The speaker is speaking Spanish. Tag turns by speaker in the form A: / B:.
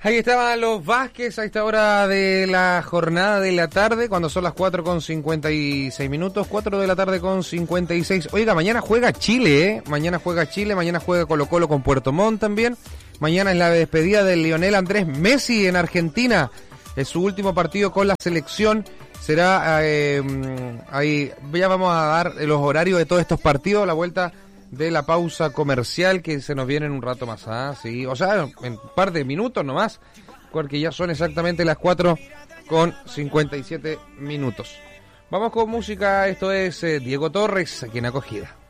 A: Ahí estaban los Vázquez a esta hora de la jornada de la tarde, cuando son las 4:56, 4 de la tarde con 56. Oiga, mañana juega Chile, ¿eh? Mañana juega Chile, mañana juega Colo-Colo con Puerto Montt también. Mañana es la despedida de Lionel Andrés Messi en Argentina. Es su último partido con la selección. Será, ahí ya vamos a dar los horarios de todos estos partidos, la vuelta de la pausa comercial que se nos viene en un rato más, sí, o sea, en un par de minutos nomás, porque ya son exactamente las 4:57. Vamos con música, esto es Diego Torres, aquí en Acogida.